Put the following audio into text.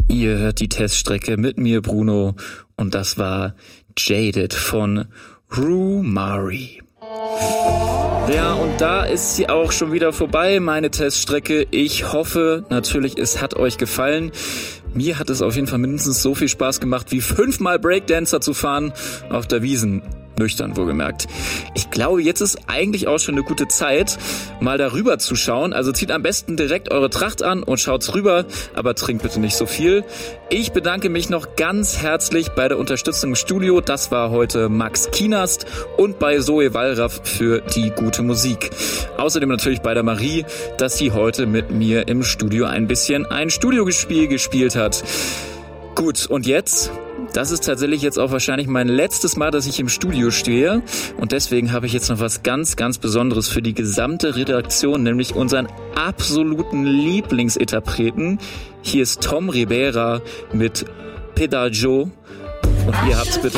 Ihr hört die Teststrecke mit mir, Bruno, und das war Jaded von Rue Mari. Ja, und da ist sie auch schon wieder vorbei, meine Teststrecke. Ich hoffe natürlich, es hat euch gefallen. Mir hat es auf jeden Fall mindestens so viel Spaß gemacht, wie 5-mal Breakdancer zu fahren auf der Wiesn. Nüchtern wohlgemerkt. Ich glaube, jetzt ist eigentlich auch schon eine gute Zeit, mal darüber zu schauen. Also zieht am besten direkt eure Tracht an und schaut's rüber, aber trinkt bitte nicht so viel. Ich bedanke mich noch ganz herzlich bei der Unterstützung im Studio. Das war heute Max Kienast und bei Zoe Wallraff für die gute Musik. Außerdem natürlich bei der Marie, dass sie heute mit mir im Studio ein bisschen ein Studiospiel gespielt hat. Gut, und jetzt? Das ist tatsächlich jetzt auch wahrscheinlich mein letztes Mal, dass ich im Studio stehe. Und deswegen habe ich jetzt noch was ganz, ganz Besonderes für die gesamte Redaktion, nämlich unseren absoluten Lieblingsinterpreten. Hier ist Tom Ribera mit Pedaggio. Und ihr habt's bitte